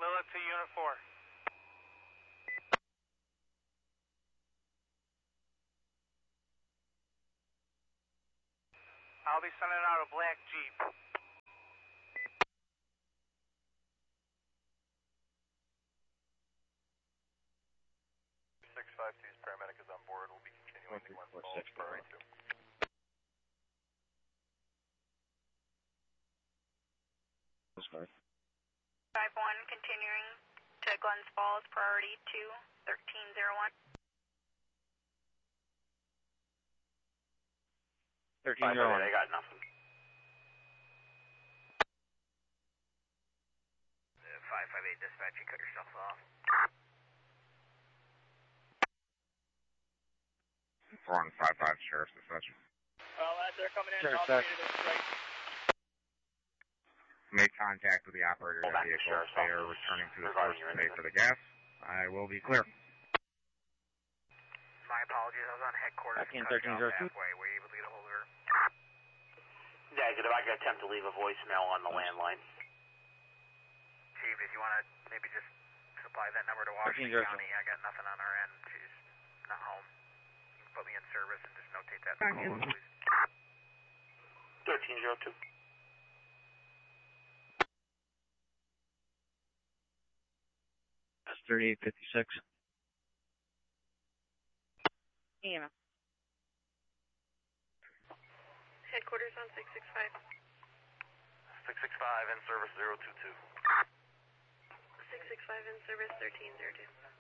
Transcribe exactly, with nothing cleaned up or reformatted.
Lilith to Unit four. I'll be sending out a black Jeep. six five two's paramedic is on board. We'll be continuing to Glen Falls priority two. five one continuing to Glens Falls, priority two, thirteen zero one. thirteen zero one. I got nothing. five five eight dispatch, you cut yourself off. four one five five, Sheriff's Dispatch. Well, as they're coming in, Sheriff's operator is right. Made contact with the operator of the vehicle. They are returning to the source to pay for the gas. I will be clear. My apologies, I was on headquarters. thirteen thirteen zero two. Halfway. Were you able to get a hold of her? Negative. I can attempt to leave a voicemail on the landline. Chief, if you want to maybe just supply that number to Washington County. I got nothing on our end. She's not home. You can put me in service and just notate that. Call, please. thirteen zero two. That's thirty-eight fifty-six. Yeah. Headquarters on six six five. six six five in service zero two two. six six five in service thirteen zero two.